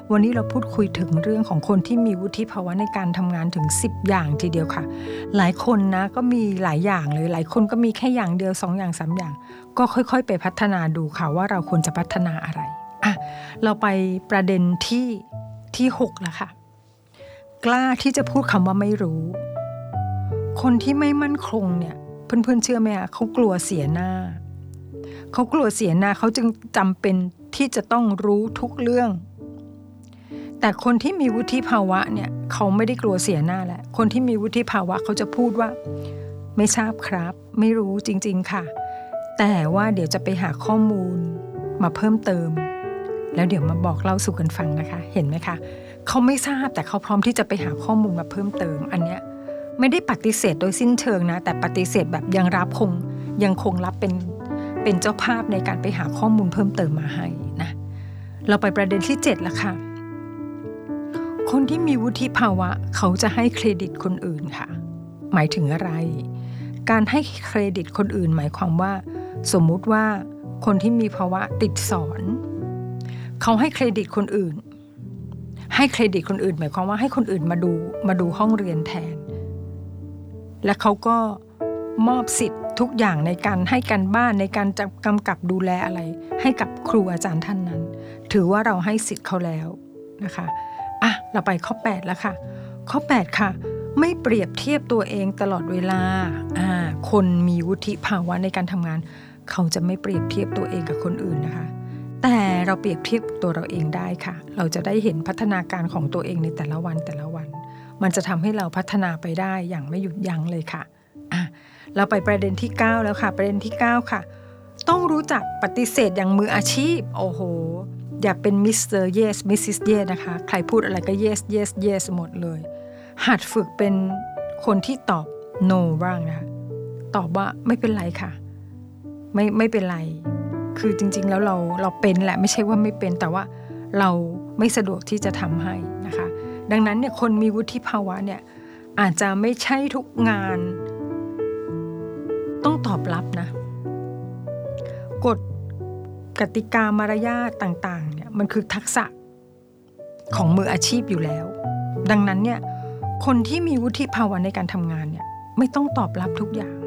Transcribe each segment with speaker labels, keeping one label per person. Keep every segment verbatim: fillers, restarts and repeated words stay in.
Speaker 1: วันนี้เราพูดคุยถึงเรื่องของคนที่มีวุฒิภาวะในการทำงานถึงสิบอย่างทีเดียวค่ะหลายคนนะก็มีหลายอย่างเลยหลายคนก็มีแค่อย่างเดียวสองอย่างสามอย่างก็ค่อยๆไปพัฒนาดูค่ะว่าเราควรจะพัฒนาอะไรอ่ะเราไปประเด็นที่ที่หกแล้วค่ะกล้าที่จะพูดคำว่าไม่รู้คนที่ไม่มั่นคงเนี่ยเพื่อนๆเชื่อไหมคะเขากลัวเสียหน้าเขากลัวเสียหน้าเขาจึงจำเป็นที่จะต้องรู้ทุกเรื่องแต่คนที่มีวุฒิภาวะเนี่ยเขาไม่ได้กลัวเสียหน้าแหละคนที่มีวุฒิภาวะเขาจะพูดว่าไม่ทราบครับไม่รู้จริงๆค่ะแต่ว่าเดี๋ยวจะไปหาข้อมูลมาเพิ่มเติมแล้วเดี๋ยวมาบอกเล่าสู่กันฟังนะคะเห็นไหมคะเขาไม่ทราบแต่เขาพร้อมที่จะไปหาข้อมูลมาเพิ่มเติมอันเนี้ยไม่ได้ปฏิเสธโดยสิ้นเชิงนะแต่ปฏิเสธแบบยังรับคงยังคงรับเป็นเป็นเจ้าภาพในการไปหาข้อมูลเพิ่มเติมมาให้นะเราไปประเด็นที่เจ็ดแล้วค่ะคนที่มีวุฒิภาวะเขาจะให้เครดิตคนอื่นค่ะหมายถึงอะไรการให้เครดิตคนอื่นหมายความว่าสมมุติว่าคนที่มีภาวะติดสอนเขาให้เครดิตคนอื่นให้เครดิตคนอื่นหมายความว่าให้คนอื่นมาดูมาดูห้องเรียนแทนและเขาก็มอบสิทธิ์ทุกอย่างในการให้การบ้านในการจะกำกับดูแลอะไรให้กับครูอาจารย์ท่านนั้นถือว่าเราให้สิทธิ์เขาแล้วนะคะอ่ะเราไปข้อแปดแล้วค่ะข้อแปดค่ะไม่เปรียบเทียบตัวเองตลอดเวลาอ่าคนมีวุฒิภาวะในการทำงานเขาจะไม่เปรียบเทียบตัวเองกับคนอื่นนะคะแต่เราเปรียบเทียบตัวเราเองได้ค่ะเราจะได้เห็นพัฒนาการของตัวเองในแต่ละวันแต่ละวันมันจะทำให้เราพัฒนาไปได้อย่างไม่หยุดยั้งเลยค่ะอ่ะเราไปประเด็นที่เก้าแล้วค่ะประเด็นที่เก้าค่ะต้องรู้จักปฏิเสธอย่างมืออาชีพโอ้โหอย่าเป็นมิสเตอร์ yes มิสซิส yes นะคะใครพูดอะไรก็ yes yes yes หมดเลยหัดฝึกเป็นคนที่ตอบ no บ้างนะคะตอบว่าไม่เป็นไรค่ะไม่ไม่เป็นไรคือจริงๆแล้วเราเราเป็นแหละไม่ใช่ว่าไม่เป็นแต่ว่าเราไม่สะดวกที่จะทำให้นะคะดังนั้นเนี่ยคนมีวุฒิภาวะเนี่ยอาจจะไม่ใช่ทุกงานต้องตอบรับนะกฎกติกามารยาทต่างๆเนี่ยมันคือทักษะของมืออาชีพอยู่แล้วดังนั้นเนี่ยคนที่มีวุฒิภาวะในการทำงานเนี่ยไม่ต้องตอบรับทุกอย่าง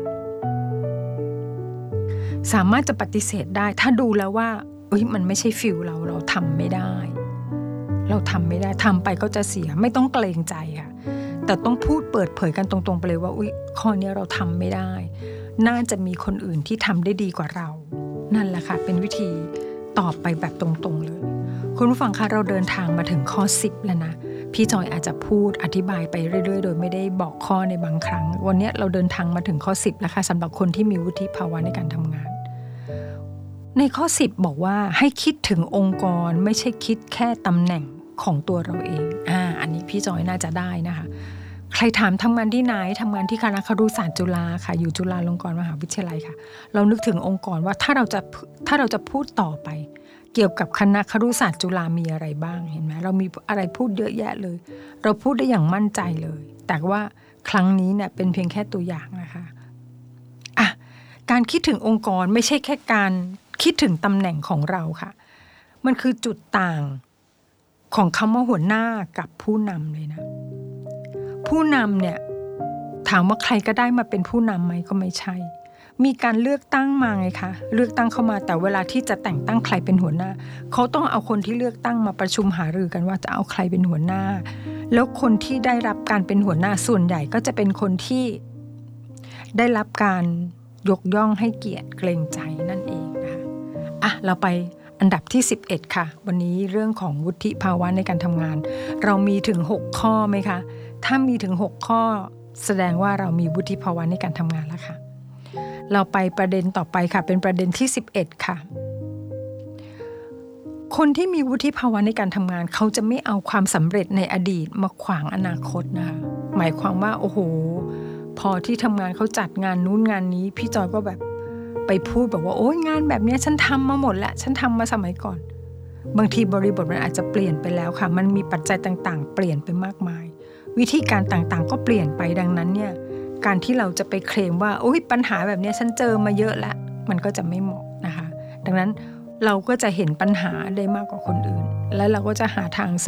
Speaker 1: สามารถจะปฏิเสธได้ถ้าดูแล้วว่าเอ้ยมันไม่ใช่ฟิลเราเราทำไม่ได้เราทำไม่ได้ทำไปก็จะเสียไม่ต้องเกรงใจค่ะแต่ต้องพูดเปิดเผยกันตรงๆไปเลยว่าอุ๊ยข้อนี้เราทำไม่ได้น่าจะมีคนอื่นที่ทำได้ดีกว่าเรานั่นแหละค่ะเป็นวิธีตอบไปแบบตรงๆเลยคุณผู้ฟังคะเราเดินทางมาถึงข้อสิบแล้วนะพี่จอยอาจจะพูดอธิบายไปเรื่อยๆโดยไม่ได้บอกข้อในบางครั้งวันนี้เราเดินทางมาถึงข้อสิบแล้วค่ะสำหรับคนที่มีวุฒิภาวะในการทำงานในข้อสิบบอกว่าให้คิดถึงองค์กรไม่ใช่คิดแค่ตำแหน่งของตัวเราเองอ่าอันนี้พี่จอยน่าจะได้นะคะใครถามทำงานที่ไหนทำงานที่คณะครุศาสตร์จุฬาค่ะอยู่จุฬาลงกรณ์มหาวิทยาลัยค่ะเรานึกถึงองค์กรว่าถ้าเราจะถ้าเราจะพูดต่อไปเกี่ยวกับคณะครุศาสตร์จุฬามีอะไรบ้างเห็นไหมเรามีอะไรพูดเยอะแยะเลยเราพูดได้อย่างมั่นใจเลยแต่ว่าครั้งนี้เนี่ยเป็นเพียงแค่ตัวอย่างนะคะอ่ะการคิดถึงองค์กรไม่ใช่แค่การคิดถึงตำแหน่งของเราค่ะมันคือจุดต่างของคำว่าหัวหน้ากับผู้นำเลยนะผู้นำเนี่ยถามว่าใครก็ได้มาเป็นผู้นำไหมก็ไม่ใช่มีการเลือกตั้งมาไงคะเลือกตั้งเข้ามาแต่เวลาที่จะแต่งตั้งใครเป็นหัวหน้าเขาต้องเอาคนที่เลือกตั้งมาประชุมหารือกันว่าจะเอาใครเป็นหัวหน้าแล้วคนที่ได้รับการเป็นหัวหน้าส่วนใหญ่ก็จะเป็นคนที่ได้รับการยกย่องให้เกียรติเกรงใจนั่นเองนะคะอ่ะเราไปอันดับที่สิบเอ็ดค่ะวันนี้เรื่องของวุฒิภาวะในการทำงานเรามีถึงหกข้อไหมคะถ้ามีถึงหกข้อแสดงว่าเรามีวุฒิภาวะในการทำงานแล้วค่ะเราไปประเด็นต่อไปค่ะเป็นประเด็นที่สิบเอ็ดค่ะคนที่มีวุฒิภาวะในการทำงานเขาจะไม่เอาความสำเร็จในอดีตมาขวางอนาคตนะคะหมายความว่าโอ้โหพอที่ทำงานเขาจัดงานนู้นงานนี้พี่จอยก็แบบไปพูดบอกว่าโอ้ยงานแบบนี้ฉันทำมาหมดแล้วฉันทำมาสมัยก่อนบางทีบริบทมันอาจจะเปลี่ยนไปแล้วค่ะมันมีปัจจัยต่างๆเปลี่ยนไปมากมายวิธีการต่างๆก็เปลี่ยนไปดังนั้นเนี่ยการที่เราจะไปเคลมว่าโอ้ยปัญหาแบบนี้ฉันเจอมาเยอะแล้วมันก็จะไม่เหมาะนะคะดังนั้นเราก็จะเห็นปัญหาได้มากกว่าคนอื่นและเราก็จะหาทาง